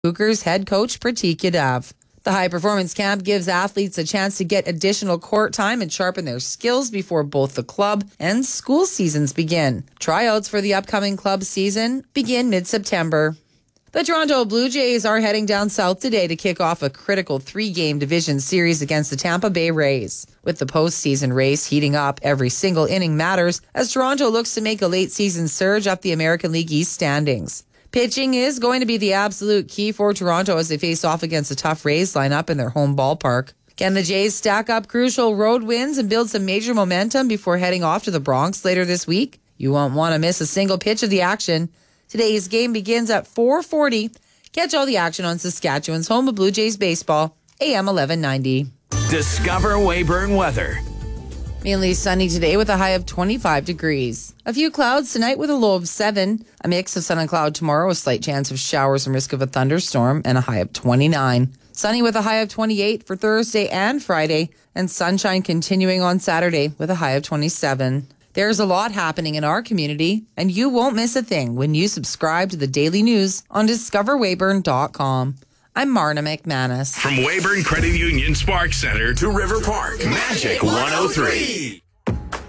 Cougars head coach Pratik Yadav. The High Performance Camp gives athletes a chance to get additional court time and sharpen their skills before both the club and school seasons begin. Tryouts for the upcoming club season begin mid-September. The Toronto Blue Jays are heading down south today to kick off a critical 3-game division series against the Tampa Bay Rays. With the postseason race heating up, every single inning matters as Toronto looks to make a late-season surge up the American League East standings. Pitching is going to be the absolute key for Toronto as they face off against a tough Rays lineup in their home ballpark. Can the Jays stack up crucial road wins and build some major momentum before heading off to the Bronx later this week? You won't want to miss a single pitch of the action. Today's game begins at 4:40. Catch all the action on Saskatchewan's home of Blue Jays baseball, AM 1190. Discover Weyburn weather. Mainly sunny today with a high of 25 degrees. A few clouds tonight with a low of 7. A mix of sun and cloud tomorrow, a slight chance of showers and risk of a thunderstorm, and a high of 29. Sunny with a high of 28 for Thursday and Friday, and sunshine continuing on Saturday with a high of 27. There's a lot happening in our community, and you won't miss a thing when you subscribe to the daily news on discoverweyburn.com. I'm Marna McManus. From Weyburn Credit Union Spark Center to River Park, Magic 103.